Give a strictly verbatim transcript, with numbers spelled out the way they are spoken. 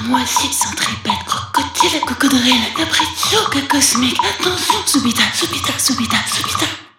moisi, centripède, crocodile, cocodrille, capriccio, cosmique, attention, subita, subita, subita, subita.